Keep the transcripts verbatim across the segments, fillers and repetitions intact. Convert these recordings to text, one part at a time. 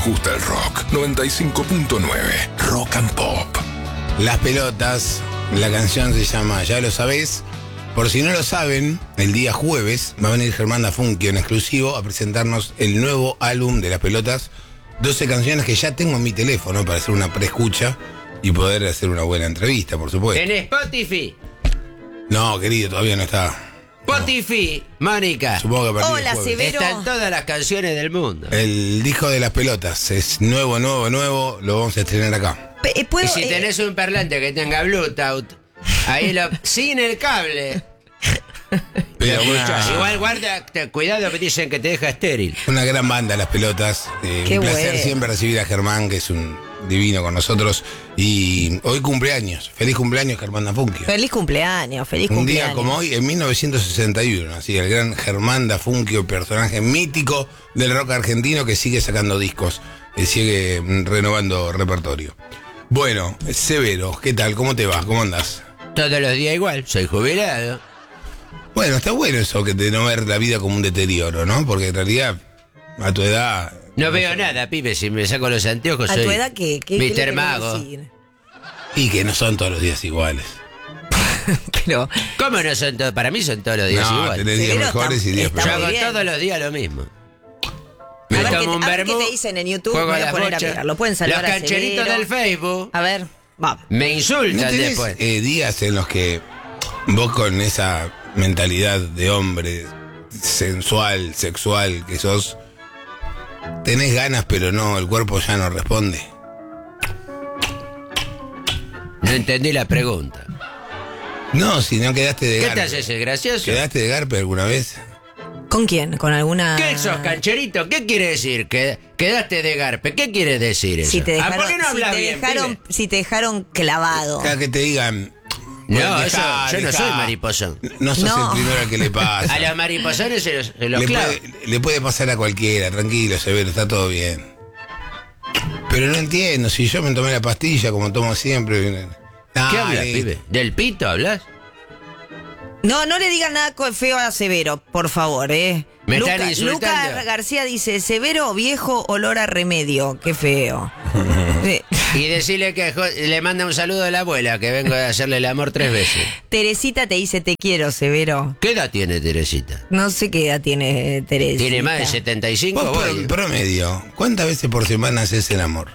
gusta el rock. noventa y cinco punto nueve Rock and Pop. Las pelotas, la canción se llama Ya lo sabés. Por si no lo saben, el día jueves va a venir Germán Dafunquio en exclusivo a presentarnos el nuevo álbum de Las Pelotas. doce canciones que ya tengo en mi teléfono para hacer una preescucha y poder hacer una buena entrevista, por supuesto. En Spotify. No, querido, todavía no está. Spotify, Mónica. Supongo que a partir Hola, del jueves. Severo. Están todas las canciones del mundo. El disco de Las Pelotas es nuevo, nuevo, nuevo. Lo vamos a estrenar acá. Pe- eh, ¿puedo, Y si eh, tenés un parlante que tenga Bluetooth, ahí lo. sin el cable. Pero lo escuchás. una, Igual guarda, te- cuidado que dicen que te deja estéril. una gran banda, Las Pelotas. Eh, Qué un placer bueno. siempre recibir a Germán, que es un divino con nosotros. Y hoy cumpleaños. Feliz cumpleaños, Germán Dafunquio. Feliz cumpleaños, feliz Un cumpleaños. día como hoy, en mil novecientos sesenta y uno, así el gran Germán Dafunquio, personaje mítico del rock argentino que sigue sacando discos, que sigue mm, renovando repertorio. Bueno, Severo, ¿qué tal? ¿Cómo te va? ¿Cómo andás? Todos los días igual, soy jubilado. Bueno, está bueno eso que de no ver la vida como un deterioro, ¿no? Porque en realidad, a tu edad... No veo nada, pibe, si me saco los anteojos ¿A soy tu edad qué? ¿Qué, qué le mister querés Mago. decir? Y que no son todos los días iguales. Pero ¿Cómo no son todos? Para mí son todos los días No, iguales. tenés días Severo mejores está- y días está Yo peores. hago muy bien. todos los días lo mismo. A Me ver qué tomo te- un a ver qué vermú, te dicen en YouTube, juego me voy a a las poner a bochas. mirar. Lo pueden saludar Los a cancheritos Severo. del Facebook A ver, vamos. me ¿No insultan tenés después. eh, días en los que vos con esa mentalidad de hombre sensual, sexual que sos, tenés ganas pero no, el cuerpo ya no responde? No entendí la pregunta. No, si no quedaste de ¿Qué garpe. te haces el gracioso? ¿Quedaste de garpe alguna vez? ¿Con quién? ¿Con alguna...? ¿Qué sos, cancherito? ¿Qué quiere decir? Que quedaste de garpe. ¿Qué quiere decir eso? Si te ¿Ah, dejaron, ¿Por qué no si hablas te bien, dejaron, pibe? si te dejaron clavado. Cada que te digan... No, bueno, eso, dejá, yo no dejá. soy mariposón. No sos No. el primero al que le pasa. A los mariposones se los, se los le, clavo. puede, le puede pasar a cualquiera, tranquilo, Severo, está todo bien. Pero no entiendo, si yo me tomé la pastilla como tomo siempre... ¿Qué Dale. hablas, pibe? ¿Del pito hablas? No, no le digan nada co- feo a Severo, por favor, ¿eh? Me Luca, están insultando. Luca García dice, Severo, viejo, olor a remedio. Qué feo. Sí. Y decirle que jo- le manda un saludo a la abuela, que vengo a hacerle el amor tres veces. Teresita te dice, te quiero, Severo. ¿Qué edad tiene Teresita? No sé qué edad tiene Teresita. ¿Tiene más de setenta y cinco? Vos, Voy. pro- promedio, ¿cuántas veces por semana haces el amor?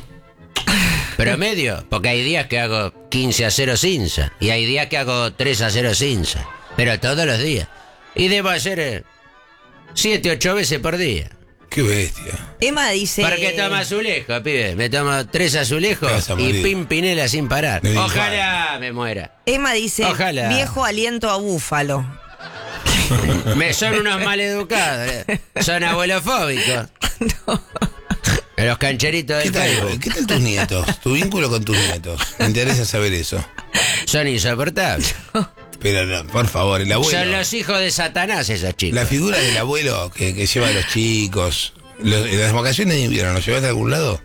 ¿Promedio? Porque hay días que hago quince a cero cinza. Y hay días que hago tres a cero cinza. Pero todos los días. Y debo hacer siete, ocho veces por día. Qué bestia. Emma dice... ¿Para qué toma azulejo, pibe? Me tomo tres azulejos Te vas a y morir. pimpinela sin parar. Me dijo, Ojalá me muera. Emma dice, Ojalá. viejo aliento a búfalo. Me son unos maleducados. eh. Son abuelofóbicos. Los cancheritos ¿Qué de tal, Facebook ¿Qué tal tus nietos? Tu vínculo con tus nietos. Me interesa saber eso. son insoportables. Pero no, por favor, el abuelo. Son los hijos de Satanás esos chicos. La figura del abuelo que, que lleva a los chicos. Los- en las vacaciones de invierno, ¿los llevas a algún lado?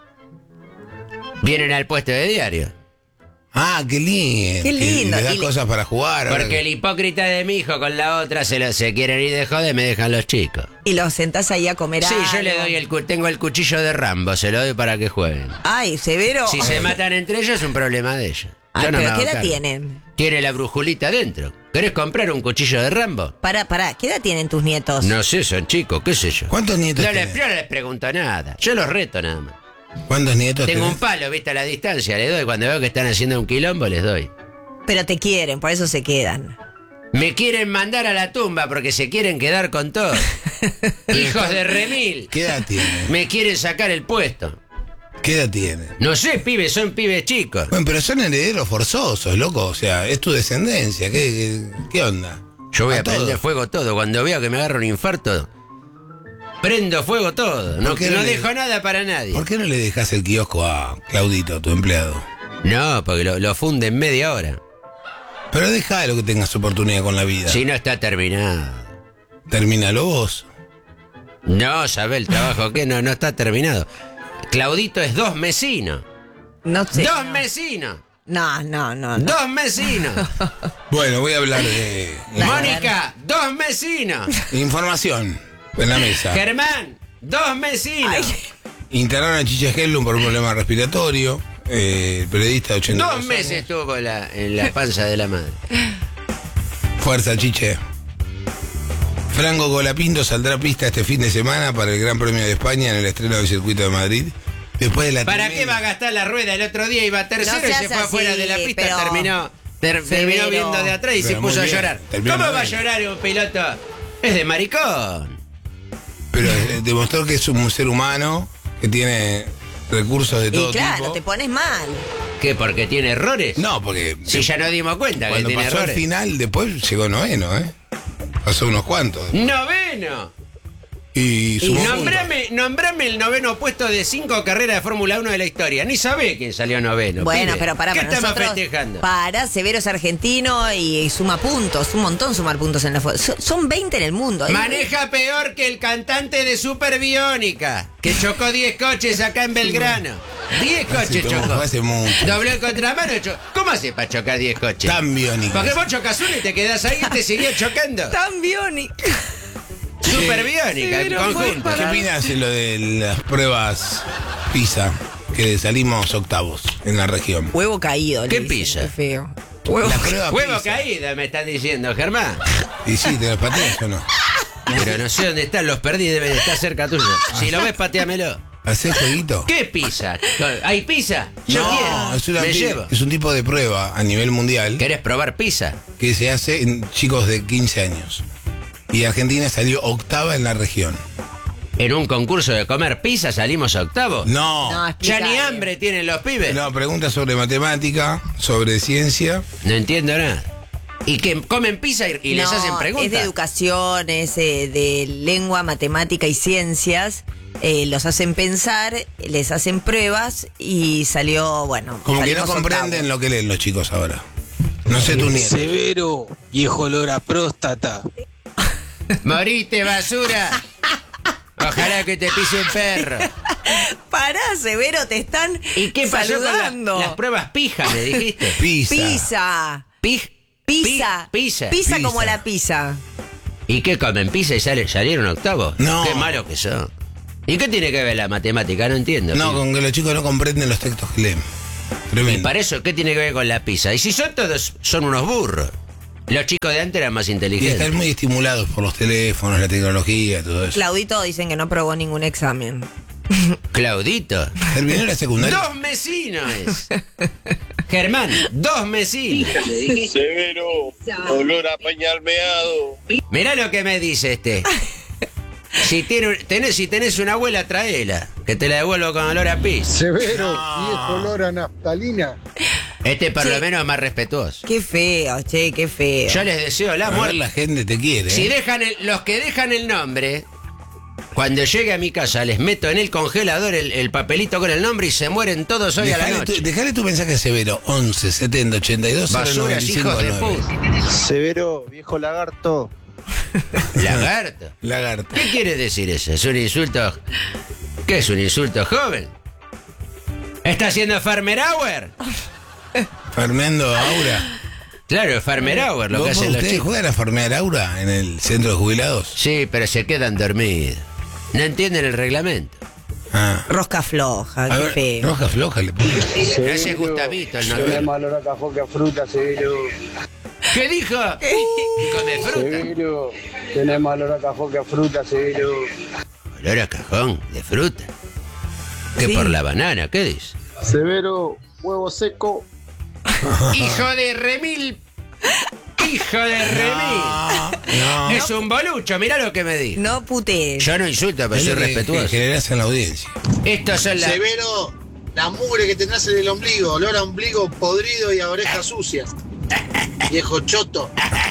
Vienen al puesto de diario. Ah, qué lindo. Qué lindo. Y les das Y le- cosas para jugar. ahora Porque que- el hipócrita de mi hijo con la otra se, lo, se quieren ir de joder, me dejan los chicos. Y los sentás ahí a comer Sí, yo algo. le doy el cu- tengo el cuchillo de Rambo, se lo doy para que jueguen. Ay, Severo. Si se matan entre ellos es un problema de ellos. Ay, Yo no me pero hago ¿qué edad cargo. tienen? Tiene la brujulita dentro. ¿Querés comprar un cuchillo de Rambo? Pará, pará, ¿qué edad tienen tus nietos? No sé, son chicos, qué sé yo. ¿Cuántos nietos No les, tenés? yo no les pregunto nada. Yo los reto nada más. ¿Cuántos nietos Tengo tenés? un palo, viste, a la distancia, le doy. Cuando veo que están haciendo un quilombo, les doy. Pero te quieren, por eso se quedan. Me quieren mandar a la tumba porque se quieren quedar con todo. Hijos de remil. ¿Qué edad tienen? Me quieren sacar el puesto. ¿Qué edad tienen? No sé, pibes, son pibes chicos. Bueno, pero son herederos forzosos, loco. O sea, es tu descendencia. ¿Qué, qué, qué onda? Yo voy a, todo. prender fuego todo. Cuando veo que me agarro un infarto, prendo fuego todo. No, ¿Por qué no no le- dejo nada para nadie. ¿Por qué no le dejas el kiosco a Claudito, tu empleado? No, porque lo, lo funde en media hora. Pero déjalo que tengas oportunidad con la vida. Si no está terminado. Termínalo vos. No, sabe el trabajo que no, no está terminado. Claudito es dos mesinos. No sé. Dos no. mesinos. No, no, no. no. Dos mesinos. Bueno, voy a hablar de Mónica, dos mesinos. información en la mesa. Germán, dos mesinos. Ay, Internaron a Chiche Hellum por un problema respiratorio. Eh, el periodista de ochenta y dos Dos meses años. estuvo con la, en la panza de la madre. Fuerza, Chiche. Franco Colapinto saldrá a pista este fin de semana para el Gran Premio de España en el estreno del circuito de Madrid. Después de la ¿Para tremenda- qué va a gastar la rueda? El otro día iba tercero No y seas se fue así, afuera de la pista, pero- terminó, ter- Severo. terminó viendo de atrás y Pero se muy puso a bien, llorar. terminó ¿Cómo va a noveno. llorar un piloto? Es de maricón. Pero eh, demostró que es un ser humano que tiene recursos de todo Y claro, tipo. te pones mal. ¿Qué? ¿Porque tiene errores? No, porque Si ya nos dimos cuenta que cuando tiene pasó al errores. final, después llegó noveno, ¿eh? Pasó unos cuantos. ¡Noveno! Y sumó puntos. Nombrame, nombrame el noveno puesto de cinco carreras de Fórmula uno de la historia. Ni sabés quién salió noveno. Bueno, pibe. pero para, ¿Qué para estamos nosotros, festejando? para, Severo es argentino y, y suma puntos, un montón sumar puntos en la fo- so- Son veinte en el mundo. ¿eh? Maneja peor que el cantante de Superbiónica, que chocó diez coches acá en Belgrano. diez coches Hace- chocó. hace mucho. Dobló el contramano. cho- ¿Cómo hace para chocar diez coches? Tan biónico. Porque vos chocas uno y te quedás ahí y te seguís chocando. Tan biónico. Superbiónica, en pero fue conjunto. ¿Qué opinas de lo de las pruebas PISA? Que salimos octavos en la región. Huevo caído. le ¿Qué dicen, pisa? Qué feo. Huevo La prueba Huevo PISA. caída, me están diciendo, Germán. Y sí, ¿te las pateas o no? Pero no sé dónde están, los perdí, deben estar cerca tuyo. Si lo ves, pateamelo. ¿Hacés jueguito? ¿Qué pizza? ¿Hay pizza? Yo no, quiero. es, una Me pi- llevo. es un tipo de prueba a nivel mundial ¿Querés probar pizza? que se hace en chicos de quince años. Y Argentina salió octava en la región. ¿En un concurso de comer pizza salimos octavos? No. No, No, explica, Ya ni eh. hambre tienen los pibes. No, preguntas sobre matemática, sobre ciencia. entiendo nada. ¿Y que comen pizza y, y les No, hacen preguntas? Es de educación, es eh, de lengua, matemática y ciencias. Eh, los hacen pensar, les hacen pruebas y salió, bueno. Como que no salimos comprenden octavos. lo que leen los chicos ahora. No sé tu nieto. Severo, viejo olor a próstata. ¡Morite, basura! Ojalá que te pise un perro. Pará, Severo, te están ¿Y qué pasó con la- saludando. las pruebas pijas, me dijiste? Pisa. Pizza. Pij, Pizza. pi- pizza. Pizza Pizza. como la pizza. ¿Y qué comen pizza y salen, salieron octavos? No. Qué malo que son. ¿Y qué tiene que ver la matemática? No entiendo. No, pibe. con que los chicos no comprenden los textos que leen. ¿Y Tremendo. para eso qué tiene que ver con la pizza? Y si son todos, son unos burros. Los chicos de antes eran más Y inteligentes. están muy estimulados por los teléfonos, la tecnología, todo eso. Claudito dicen que no probó ningún examen. Claudito. ¿Terminó la secundaria? Dos mesinos es. Germán, dos mesinos. Severo, olor a pañal meado. Mirá lo que me dice este. Si, tiene, tenés, si tenés una abuela, traela. Que te la devuelvo con olor a pis. Severo, viejo olor a naftalina. Este por Sí. lo menos es más respetuoso. Qué feo, che, qué feo. Yo les deseo la A ver, muerte. la gente te quiere. Si ¿eh? dejan el- los que dejan el nombre, cuando llegue a mi casa les meto en el congelador el, el papelito con el nombre y se mueren todos hoy a la Dejale noche. tu, dejale tu mensaje severo, once setenta ochenta y dos cero noventa Basuras, y cinco hijos de nueve. puta. Severo, viejo lagarto. Lagarto. Lagarto. ¿Qué quiere decir eso? ¿Es un insulto? ¿Qué es un insulto joven? ¿Está haciendo Farmer Hour? Farmeando Aura. Claro, Farmer Hour, lo que ¿Vos- hacen los ¿Ustedes chicos. juegan a farmear Aura en el centro de jubilados? Sí, pero se quedan dormidos. No entienden el reglamento. Ah. Rosca floja, A qué ver, feo. roja floja le pone. Ese es Gustavito, el Tenés normal. más olor a cajón que a fruta, Severo. ¿Qué dijo? Come fruta. Severo, tenés más olor a cajón que a fruta, Severo. Olor a cajón de fruta. ¿Qué Sí. por la banana? ¿Qué dice? Severo, huevo seco. ¡Hijo de remil! ¡Hijo de remil! No. Es un bolucho, mirá lo que me dijo. No putees. Yo no insulto, pero Es soy lo que- que respetuoso. generás en la audiencia. Estos son las... Severo, la mugre que tendrás en el ombligo, olor a ombligo podrido y a orejas sucias. Viejo choto.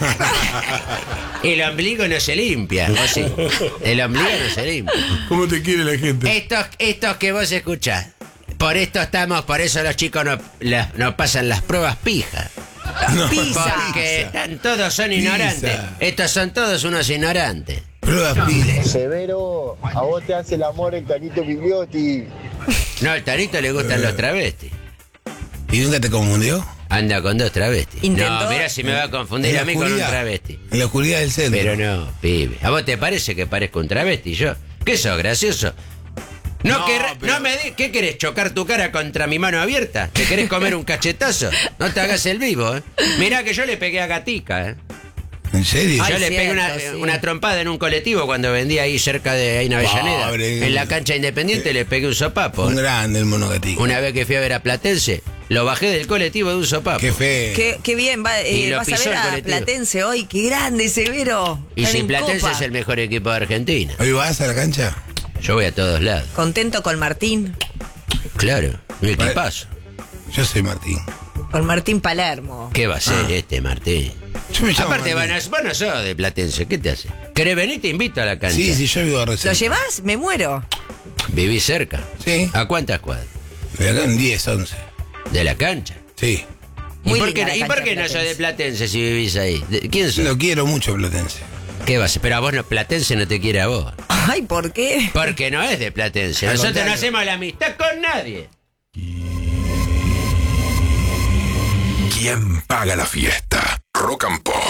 El ombligo no se limpia, ¿o sí? El ombligo no se limpia. ¿Cómo te quiere la gente? Estos, estos que vos escuchás. Por esto estamos, por eso los chicos no, la- no pasan las pruebas pijas. Pizza. Porque están, todos son ignorantes. Pizza. Estos son todos unos ignorantes. Pruebas piles. Severo, a vos te hace el amor el Tanito Bigliotti. No, al Tarito le gustan los travestis. ¿Y nunca te confundió? Anda con dos travestis. Intentó- No, mira si me va a confundir En a la mí con un oscuridad. travesti. En la oscuridad del centro. Pero no, pibe. ¿A vos te parece que parezco un travesti yo? ¿Qué sos, gracioso? No, No, querré- pero- no me di- ¿Qué querés? ¿Chocar tu cara contra mi mano abierta? ¿Te querés comer un cachetazo? No te hagas el vivo, ¿eh? Mirá que yo le pegué a Gatica, ¿eh? ¿En serio? Ay, Yo le pegué una, cierto, sí. una trompada en un colectivo cuando vendía ahí cerca de ahí en Avellaneda. Pobre. En la cancha Independiente le pegué un sopapo. Un ¿eh? grande el mono Gatica. Una vez que fui a ver a Platense, lo bajé del colectivo de un sopapo. Qué fe. Qué, qué bien, va, eh, Y lo vas a pisó ver el a colectivo. Platense hoy. Qué grande, Severo. Y Están si en Platense Copa. es el mejor equipo de Argentina. ¿Hoy vas a la cancha? Yo voy a todos lados. Contento con Martín. Claro, un Vale. equipazo. Yo soy Martín. Con Martín Palermo. ¿Qué va a ser Ah. este Martín? Yo me llamo Aparte, Martín. vos no, vos no sos de Platense, ¿qué te hace? ¿Querés venir? Te invito a la cancha. Sí, sí, yo vivo a ¿Lo Reserva. llevas? Me muero. ¿Vivís cerca? Sí. ¿A cuántas cuadras? De acá en diez, once. ¿De la cancha? Sí. ¿Y Muy por linda qué, la ¿y cancha por qué no sos Platense. de Platense si vivís ahí? ¿De- ¿Quién sos? Lo quiero mucho, Platense. ¿Qué va a ser? Pero a vos no, Platense no te quiere a vos. Ay, ¿por qué? Porque no es de Platense. Al Nosotros no contrario. hacemos la amistad con nadie. ¿Quién paga la fiesta? Rock and Pop.